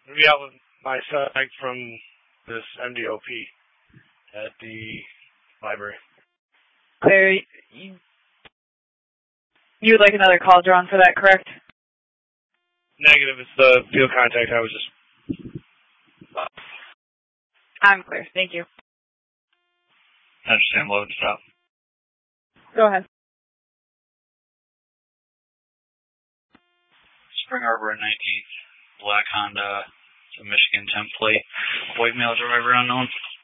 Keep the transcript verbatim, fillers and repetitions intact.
be out with my psych from this M D O P at the library. Claire, you, you would like another call drawn for that, correct? Negative. It's the field contact. I was just... I'm clear. Thank you. Understand. Load stop. Go ahead. Spring Arbor nineteenth, black Honda, it's a Michigan template, white male driver unknown.